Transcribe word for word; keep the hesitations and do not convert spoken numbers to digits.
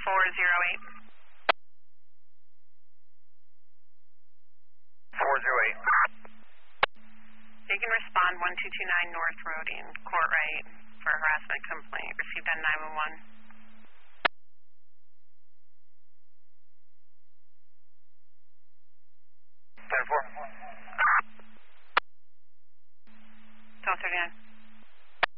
four zero eight. four zero eight. You can respond one two two nine North Road in Courtright for a harassment complaint received on nine one one. ten four. twelve thirty-nine.